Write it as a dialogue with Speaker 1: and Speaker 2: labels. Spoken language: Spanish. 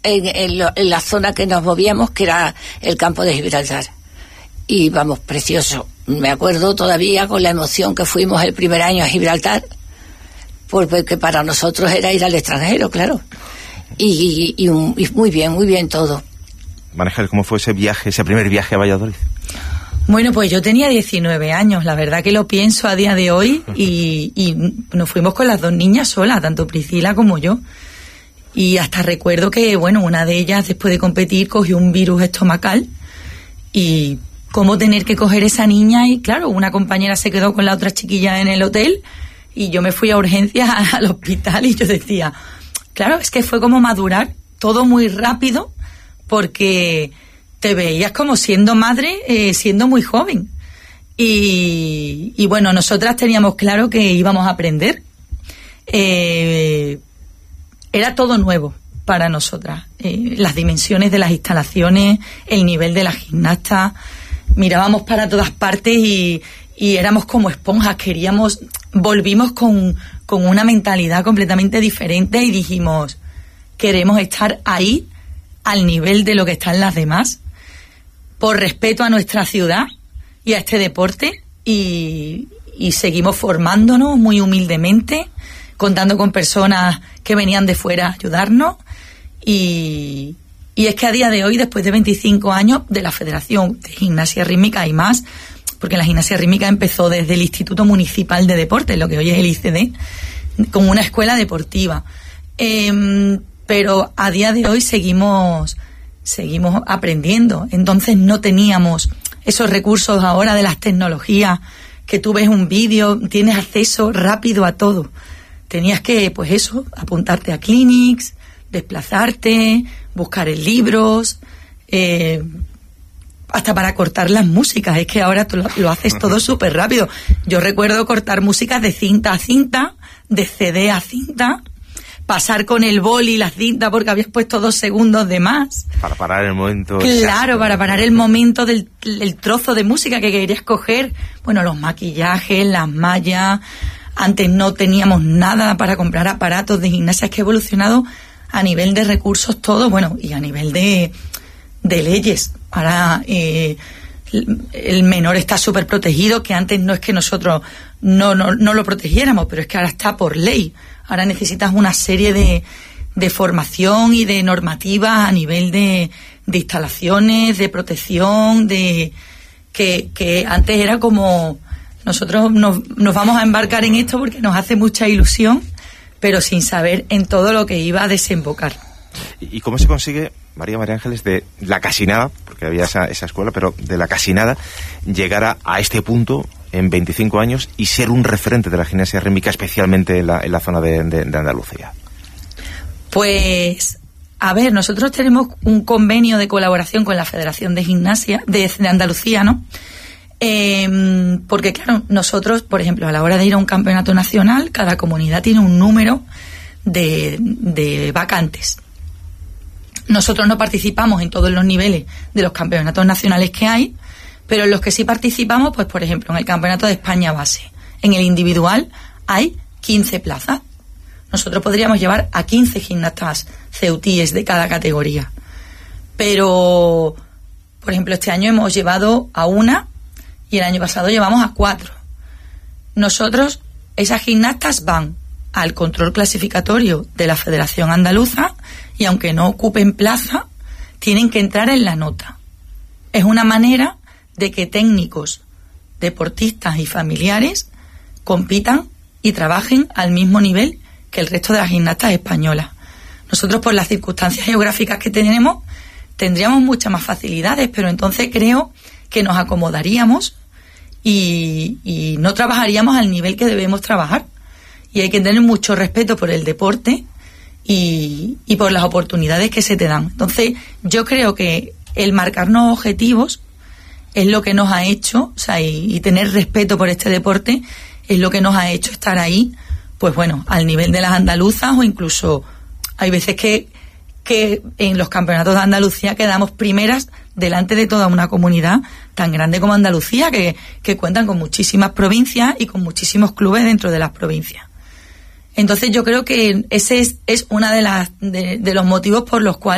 Speaker 1: en la zona que nos movíamos, que era el campo de Gibraltar. Y vamos, precioso. Me acuerdo todavía con la emoción que fuimos el primer año a Gibraltar, porque para nosotros era ir al extranjero, claro. Y muy bien todo.
Speaker 2: María Ángeles, ¿cómo fue ese viaje, ese primer viaje a Valladolid?
Speaker 3: Bueno, pues yo tenía 19 años, la verdad que lo pienso a día de hoy, y nos fuimos con las dos niñas solas, tanto Priscila como yo. Y hasta recuerdo que, bueno, una de ellas, después de competir, cogió un virus estomacal, y cómo tener que coger esa niña, y claro, una compañera se quedó con la otra chiquilla en el hotel, y yo me fui a urgencias al hospital, y yo decía, claro, es que fue como madurar todo muy rápido, porque te veías como siendo madre, siendo muy joven. Y bueno, nosotras teníamos claro que íbamos a aprender. Era todo nuevo para nosotras. Las dimensiones de las instalaciones, el nivel de las gimnastas. Mirábamos para todas partes y éramos como esponjas. Volvimos con una mentalidad completamente diferente y dijimos, queremos estar ahí al nivel de lo que están las demás, por respeto a nuestra ciudad y a este deporte, y seguimos formándonos muy humildemente, contando con personas que venían de fuera a ayudarnos, y es que a día de hoy, después de 25 años de la Federación de Gimnasia Rítmica y más, porque la gimnasia rítmica empezó desde el Instituto Municipal de Deportes, lo que hoy es el ICD, como una escuela deportiva, pero a día de hoy seguimos aprendiendo. Entonces no teníamos esos recursos ahora de las tecnologías, que tú ves un vídeo, tienes acceso rápido a todo. Tenías que, pues eso, apuntarte a clinics, desplazarte, buscar en libros, hasta para cortar las músicas. Es que ahora tú lo haces todo súper rápido. Yo recuerdo cortar músicas de cinta a cinta, de CD a cinta, pasar con el boli la cinta porque habías puesto 2 segundos de más.
Speaker 2: Para parar el momento.
Speaker 3: Claro,
Speaker 2: exacto.
Speaker 3: Para parar el momento del trozo de música que querías coger. Bueno, los maquillajes, las mallas. Antes no teníamos nada para comprar aparatos de gimnasia. Es que ha evolucionado a nivel de recursos todo, bueno, y a nivel de leyes. Ahora el menor está súper protegido, que antes no es que nosotros no lo protegiéramos, pero es que ahora está por ley. Ahora necesitas una serie de formación y de normativas a nivel de instalaciones, de protección, que antes era como nosotros nos vamos a embarcar en esto porque nos hace mucha ilusión, pero sin saber en todo lo que iba a desembocar.
Speaker 2: ¿Y cómo se consigue, María Ángeles, de la casi nada, porque había esa escuela, pero de la casi nada, llegar a este punto en 25 años y ser un referente de la gimnasia rítmica, especialmente en la zona de Andalucía?
Speaker 3: Pues, a ver, nosotros tenemos un convenio de colaboración con la Federación de Gimnasia de Andalucía, ¿no? Porque, claro, nosotros, por ejemplo, a la hora de ir a un campeonato nacional, cada comunidad tiene un número de vacantes. Nosotros no participamos en todos los niveles de los campeonatos nacionales que hay, pero en los que sí participamos, pues por ejemplo, en el Campeonato de España base, en el individual hay 15 plazas. Nosotros podríamos llevar a 15 gimnastas ceutíes de cada categoría. Pero, por ejemplo, este año hemos llevado a una y el año pasado llevamos a 4. Nosotros, esas gimnastas van al control clasificatorio de la Federación Andaluza y aunque no ocupen plaza, tienen que entrar en la nota. Es una manera de que técnicos, deportistas y familiares compitan y trabajen al mismo nivel que el resto de las gimnastas españolas. Nosotros, por las circunstancias geográficas que tenemos, tendríamos muchas más facilidades, pero entonces creo que nos acomodaríamos y no trabajaríamos al nivel que debemos trabajar. Y hay que tener mucho respeto por el deporte y por las oportunidades que se te dan. Entonces, yo creo que el marcarnos objetivos es lo que nos ha hecho, o sea, y tener respeto por este deporte es lo que nos ha hecho estar ahí, pues bueno, al nivel de las andaluzas, o incluso hay veces que en los campeonatos de Andalucía quedamos primeras delante de toda una comunidad tan grande como Andalucía, que cuentan con muchísimas provincias y con muchísimos clubes dentro de las provincias. Entonces yo creo que ese es una de los motivos por los cuales